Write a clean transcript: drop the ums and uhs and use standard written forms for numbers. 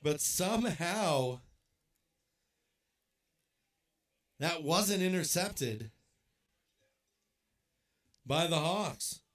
But somehow that wasn't intercepted by the Hawks.